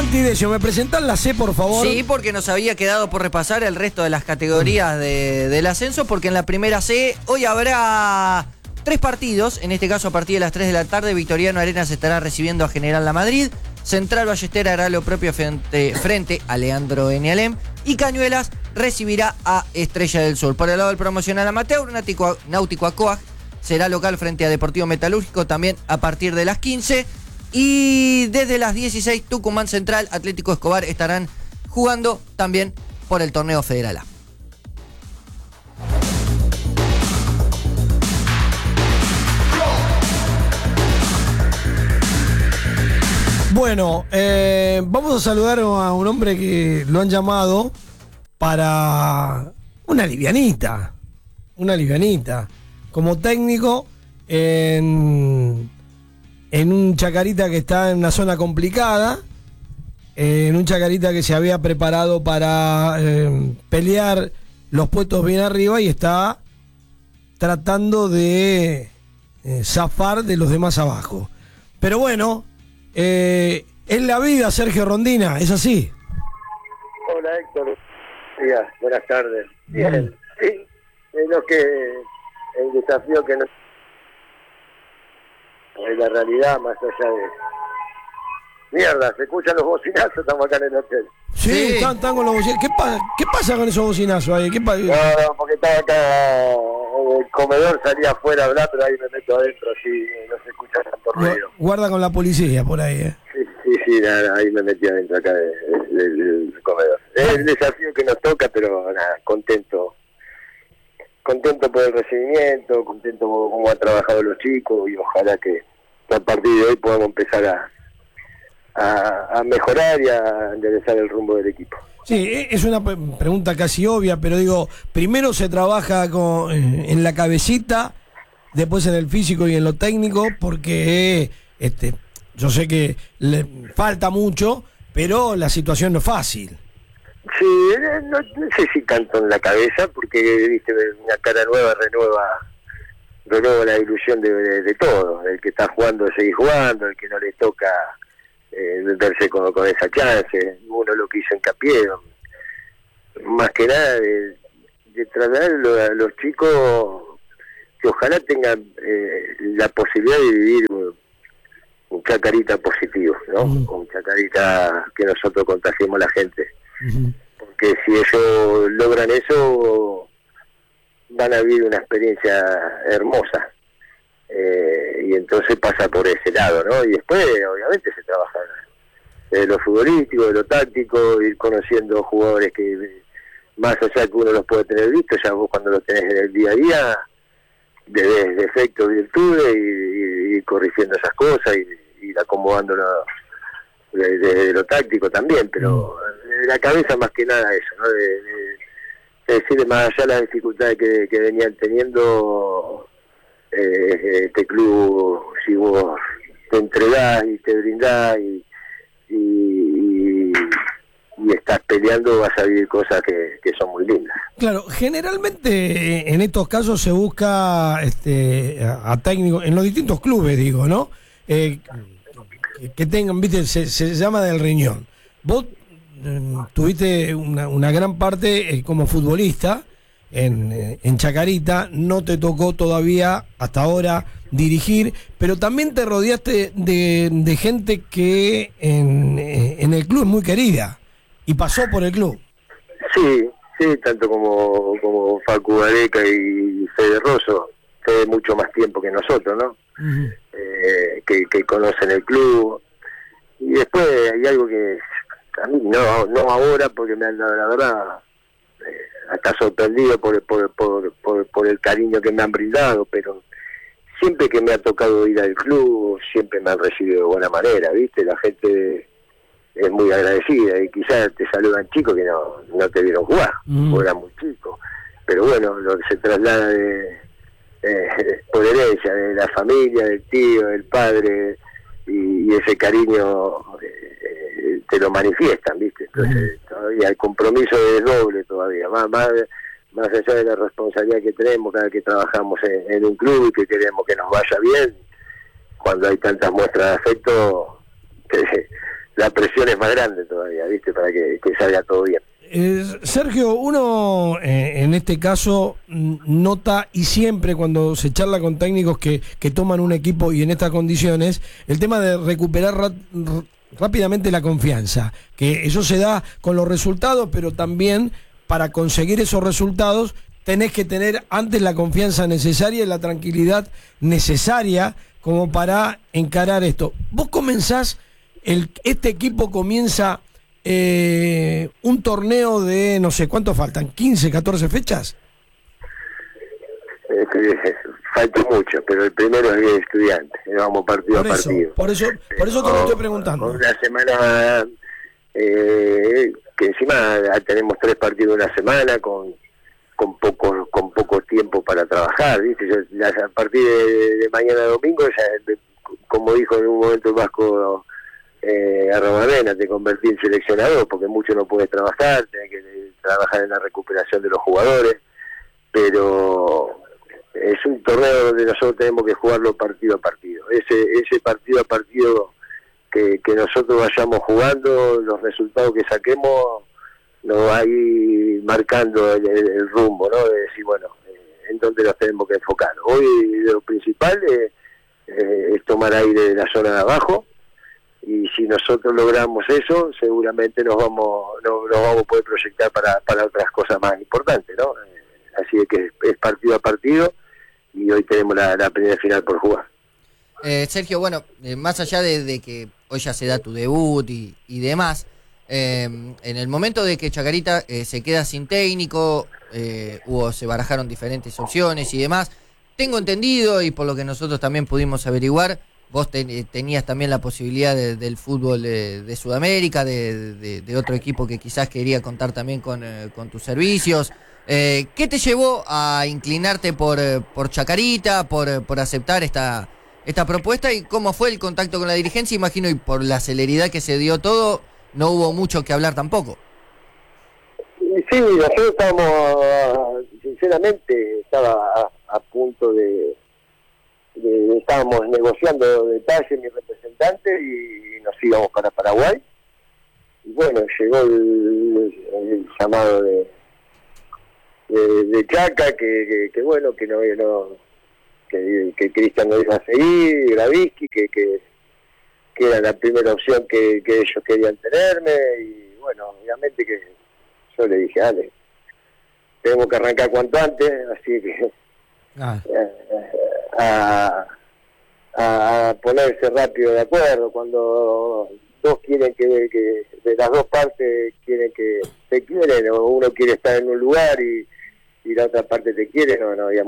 Santi Decio, ¿me presentás la C, por favor? Sí, porque nos había quedado por repasar el resto de las categorías del ascenso, porque en la primera C hoy habrá 3 partidos, en este caso a partir de las 3 de la tarde, Victoriano Arenas estará recibiendo a General La Madrid, Central Ballester hará lo propio frente a Leandro Enealem y Cañuelas recibirá a Estrella del Sur. Por el lado del promocional amateur, Náutico Acoag será local frente a Deportivo Metalúrgico también a partir de las 15. Y desde las 16, Tucumán Central, Atlético Escobar estarán jugando también por el torneo Federal A. Bueno, vamos a saludar a un hombre que lo han llamado para una livianita, como técnico en un Chacarita que está en una zona complicada, en un Chacarita que se había preparado para pelear los puestos bien arriba y está tratando de zafar de los demás abajo. Pero bueno, es la vida, Sergio Rondina, es así. Hola Héctor, buenas tardes. Bien, sí, es lo que el desafío que nos... Es la realidad más allá de... Mierda, se escuchan los bocinazos, estamos acá en el hotel. Sí. Están con los bocinazos. ¿Qué pasa con esos bocinazos ahí? No, porque estaba acá en el comedor, salía afuera a hablar, pero ahí me meto adentro, así no se escucha tanto ruido. Guarda con la policía por ahí, Sí, nada, ahí me metí adentro acá del comedor. Es el desafío que nos toca, pero nada, contento por el recibimiento, contento por cómo han trabajado los chicos y ojalá que a partir de hoy podamos empezar a mejorar y a enderezar el rumbo del equipo. Sí, es una pregunta casi obvia, pero digo, primero se trabaja en la cabecita, después en el físico y en lo técnico, porque yo sé que le falta mucho, pero la situación no es fácil. Sí, no sé si tanto en la cabeza, porque viste una cara nueva renueva la ilusión de todo, el que está jugando seguir jugando, el que no le toca verse con esa chance. Uno lo que hizo hincapié, más que nada de trasladarlo a los chicos que ojalá tengan la posibilidad de vivir un Chacarita positivo, ¿no? Un Chacarita que nosotros contagiemos a la gente. Porque si ellos logran eso, van a vivir una experiencia hermosa. Y entonces pasa por ese lado, ¿no? Y después, obviamente, se trabaja de lo futbolístico, de lo táctico, ir conociendo jugadores que, más allá que uno los puede tener visto, ya vos cuando los tenés en el día a día, de defectos, virtudes, y ir corrigiendo esas cosas, y ir acomodándolo de lo táctico también, pero de la cabeza más que nada eso, ¿no? De decir, más allá de las dificultades que venían teniendo, este club, si vos te entregás y te brindás y estás peleando, vas a vivir cosas que son muy lindas. Claro, generalmente en estos casos se busca a técnicos, en los distintos clubes, digo, ¿no? Que tengan, viste, se llama del riñón. Vos tuviste una gran parte como futbolista en Chacarita, no te tocó todavía hasta ahora dirigir, pero también te rodeaste de gente que en el club es muy querida y pasó por el club. Sí, tanto como Facu Gareca y Fede Rosso, Fede mucho más tiempo que nosotros, ¿no? Uh-huh. Que conocen el club. Y después hay algo que a mí no ahora, porque me han dado, la verdad, hasta sorprendido por el cariño que me han brindado, pero siempre que me ha tocado ir al club, siempre me han recibido de buena manera, ¿viste? La gente es muy agradecida y quizás te saludan chicos que no te vieron jugar, o eran muy chicos, pero bueno, lo que se traslada por herencia de la familia, del tío, del padre, y ese cariño te lo manifiestan, ¿viste? Entonces todavía el compromiso es doble todavía, más allá de la responsabilidad que tenemos cada vez que trabajamos en un club y que queremos que nos vaya bien, cuando hay tantas muestras de afecto la presión es más grande todavía, ¿viste? Para que salga todo bien. Sergio, uno en este caso nota, y siempre cuando se charla con técnicos que toman un equipo y en estas condiciones, el tema de recuperar rápidamente la confianza, que eso se da con los resultados, pero también para conseguir esos resultados tenés que tener antes la confianza necesaria y la tranquilidad necesaria como para encarar esto. Vos comenzás, este equipo comienza un torneo de, no sé, ¿cuánto faltan? ¿15, 14 fechas? Falta mucho, pero el primero es el Estudiante, vamos partido a partido. Por eso te lo estoy preguntando. Una semana que encima tenemos 3 partidos en una semana con poco tiempo para trabajar, ¿viste? A partir de mañana domingo, ya, como dijo en un momento el Vasco a Romavena, te convertí en seleccionador, porque mucho no puedes trabajar, tenés que trabajar en la recuperación de los jugadores, pero es un torneo donde nosotros tenemos que jugarlo partido a partido. Ese partido a partido que nosotros vayamos jugando, los resultados que saquemos, nos va a ir marcando el rumbo, ¿no? De decir, bueno, en dónde nos tenemos que enfocar. Hoy lo principal es tomar aire de la zona de abajo, y si nosotros logramos eso, seguramente nos vamos a poder proyectar para otras cosas más importantes, ¿no? Así que es partido a partido, y hoy tenemos la primera final por jugar. Sergio, bueno, más allá de que hoy ya se da tu debut y demás, en el momento de que Chacarita se queda sin técnico, se barajaron diferentes opciones y demás, tengo entendido, y por lo que nosotros también pudimos averiguar, vos tenías también la posibilidad del fútbol de Sudamérica, de otro equipo que quizás quería contar también con tus servicios. ¿Qué te llevó a inclinarte por Chacarita, por aceptar esta propuesta, y cómo fue el contacto con la dirigencia? Imagino, y por la celeridad que se dio todo, no hubo mucho que hablar tampoco. Sí, nosotros estábamos, sinceramente, estaba a punto estábamos negociando detalles mi representante y nos íbamos para Paraguay. Y bueno, llegó el llamado de Chaca, que bueno, que Cristian no iba a seguir, Gravisky, que era la primera opción que ellos querían tenerme, y bueno, obviamente que yo le dije, dale, tenemos que arrancar cuanto antes, así que a ponerse rápido de acuerdo. Cuando dos quieren que de las dos partes quieren que se quieren, o uno quiere estar en un lugar y la otra parte te quiere, no había